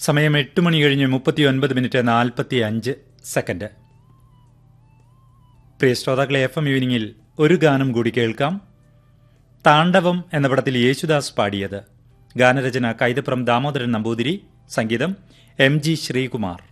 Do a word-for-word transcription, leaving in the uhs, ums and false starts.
സമയം എട്ട് മണി കഴിഞ്ഞ് മുപ്പത്തി ഒൻപത് മിനിറ്റ് നാൽപ്പത്തി അഞ്ച് സെക്കൻഡ്. പ്രിയ ശ്രോതാക്കളെ, എഫ് എം ഈവനിങ്ങിൽ ഒരു ഗാനം കൂടി കേൾക്കാം. താണ്ഡവം എന്ന പടത്തിൽ യേശുദാസ് പാടിയത്. ഗാനരചന കൈതപ്രം ദാമോദരൻ നമ്പൂതിരി, സംഗീതം എം ജി ശ്രീകുമാർ.